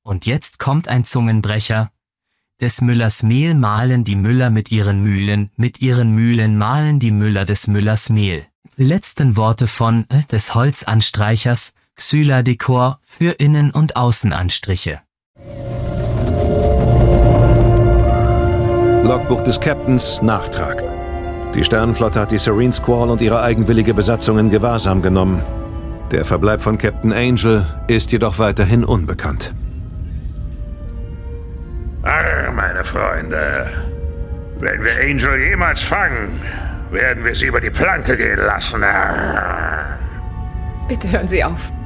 Und jetzt kommt ein Zungenbrecher. Des Müllers Mehl mahlen die Müller mit ihren Mühlen mahlen die Müller des Müllers Mehl. Letzten Worte von des Holzanstreichers, Xyladekor für Innen- und Außenanstriche. Logbuch des Captains, Nachtrag. Die Sternenflotte hat die Serene Squall und ihre eigenwillige Besatzung in Gewahrsam genommen. Der Verbleib von Captain Angel ist jedoch weiterhin unbekannt. Meine Freunde, wenn wir Angel jemals fangen, werden wir sie über die Planke gehen lassen. Bitte hören Sie auf.